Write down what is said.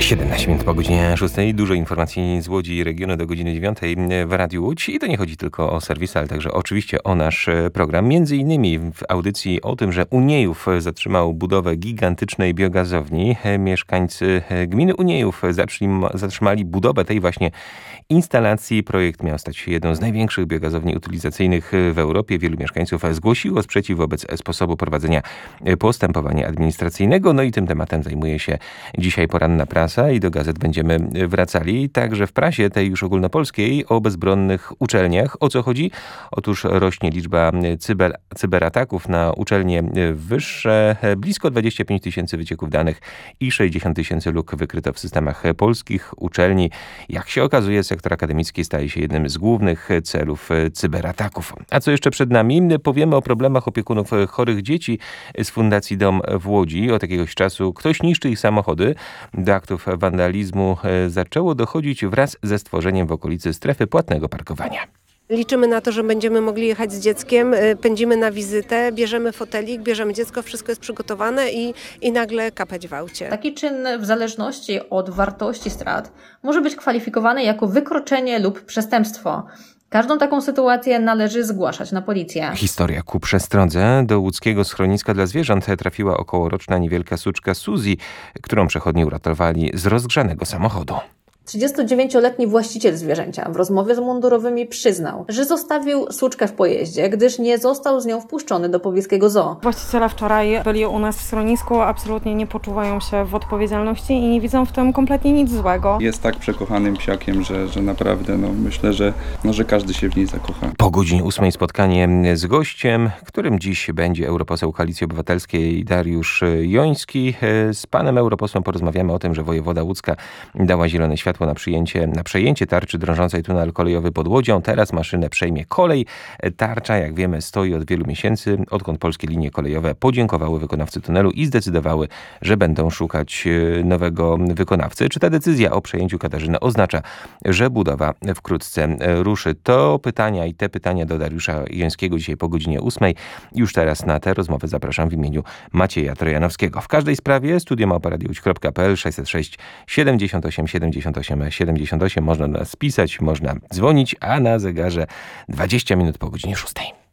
17 minut po godzinie 6. Dużo informacji z Łodzi i regionu do godziny 9 w Radiu Łódź. I to nie chodzi tylko o serwis, ale także oczywiście o nasz program. Między innymi w audycji o tym, że Uniejów zatrzymał budowę gigantycznej biogazowni. Mieszkańcy gminy Uniejów zatrzymali budowę tej właśnie instalacji. Projekt miał stać się jedną z największych biogazowni utylizacyjnych w Europie. Wielu mieszkańców zgłosiło sprzeciw wobec sposobu prowadzenia postępowania administracyjnego. No i tym tematem zajmuje się dzisiaj poranna prasa i do gazet będziemy wracali. Także w prasie tej już ogólnopolskiej o bezbronnych uczelniach. O co chodzi? Otóż rośnie liczba cyberataków na uczelnie wyższe. Blisko 25 tysięcy wycieków danych i 60 tysięcy luk wykryto w systemach polskich uczelni. Jak się okazuje, sektor akademicki staje się jednym z głównych celów cyberataków. A co jeszcze przed nami? Powiemy o problemach opiekunów chorych dzieci z Fundacji Dom w Łodzi. Od jakiegoś czasu ktoś niszczy ich samochody. Do aktów wandalizmu zaczęło dochodzić wraz ze stworzeniem w okolicy strefy płatnego parkowania. Liczymy na to, że będziemy mogli jechać z dzieckiem, pędzimy na wizytę, bierzemy fotelik, bierzemy dziecko, wszystko jest przygotowane i nagle kapeć w aucie. Taki czyn w zależności od wartości strat może być kwalifikowany jako wykroczenie lub przestępstwo. Każdą taką sytuację należy zgłaszać na policję. Historia ku przestrodze. Do łódzkiego schroniska dla zwierząt trafiła okołoroczna niewielka suczka Suzy, którą przechodni uratowali z rozgrzanego samochodu. 39-letni właściciel zwierzęcia w rozmowie z mundurowymi przyznał, że zostawił suczkę w pojeździe, gdyż nie został z nią wpuszczony do pobliskiego zoo. Właściciele wczoraj byli u nas w schronisku, absolutnie nie poczuwają się w odpowiedzialności i nie widzą w tym kompletnie nic złego. Jest tak przekochanym psiakiem, że naprawdę myślę, że każdy się w niej zakocha. Po godzinie 8 spotkanie z gościem, którym dziś będzie europoseł Koalicji Obywatelskiej Dariusz Joński. Z panem europosłem porozmawiamy o tym, że wojewoda łódzka dała zielone światło na przejęcie tarczy drążącej tunel kolejowy pod Łodzią. Teraz maszynę przejmie kolej. Tarcza, jak wiemy, stoi od wielu miesięcy, odkąd polskie linie kolejowe podziękowały wykonawcy tunelu i zdecydowały, że będą szukać nowego wykonawcy. Czy ta decyzja o przejęciu Katarzyny oznacza, że budowa wkrótce ruszy? To pytania i te pytania do Dariusza Jońskiego dzisiaj po godzinie 8. Już teraz na te rozmowy zapraszam w imieniu Macieja Trojanowskiego. W każdej sprawie studio@radiowodź.pl 606 78 78 78. Można do nas pisać, można dzwonić, a na zegarze 20 minut po godzinie 6.